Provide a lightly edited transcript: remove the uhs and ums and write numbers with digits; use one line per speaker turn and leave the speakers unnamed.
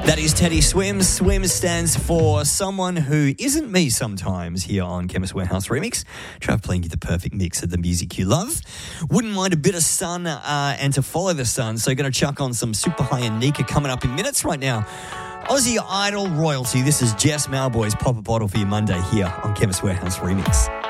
That is Teddy Swims. Swims stands for someone who isn't me sometimes here on Chemist Warehouse Remix. Trav playing you the perfect mix of the music you love. Wouldn't mind a bit of sun and to follow the sun, so going to chuck on some Super High and Nika coming up in minutes right now. Aussie Idol royalty. This is Jess Malboy's Pop a Bottle for your Monday here on Chemist Warehouse Remix.